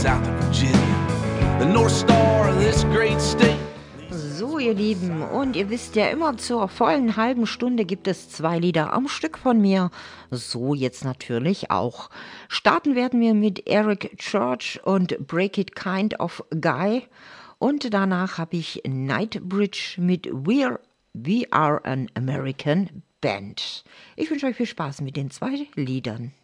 south of Virginia, the North Star of this great state. So, ihr Lieben, und ihr wisst ja, immer zur vollen halben Stunde gibt es 2 Lieder am Stück von mir. So jetzt natürlich auch. Starten werden wir mit Eric Church und Break It Kind of Guy. Und danach habe ich Nightbridge mit We Are an American Band. Ich wünsche euch viel Spaß mit den 2 Liedern.